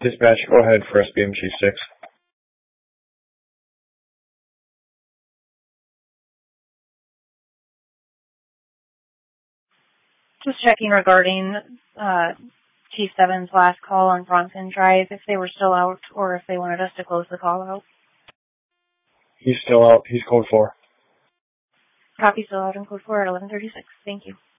Dispatch, go ahead for SBM Chief 6. Just checking regarding Chief 7's last call on Bronson Drive, if they were still out or if they wanted us to close the call out. He's still out. He's code 4. Copy, still out in code 4 at 11:36. Thank you.